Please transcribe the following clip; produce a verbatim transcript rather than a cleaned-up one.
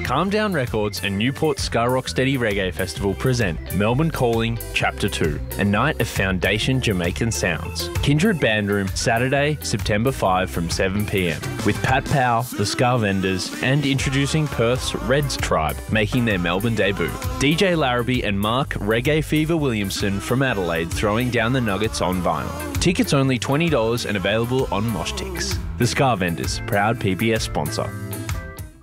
Calm Down Records and Newport Ska Rocksteady Reggae Festival present Melbourne Calling Chapter two, a night of foundation Jamaican sounds. Kindred Band Room, Saturday, September fifth from seven p m, with Pat Powell, the Ska Vendors, and introducing Perth's Reds Tribe, making their Melbourne debut. D J Larrabee and Mark Reggae Fever Williamson from Adelaide throwing down the nuggets on vinyl. Tickets only twenty dollars and available on Moshtix. The Ska Vendors, proud P B S sponsor.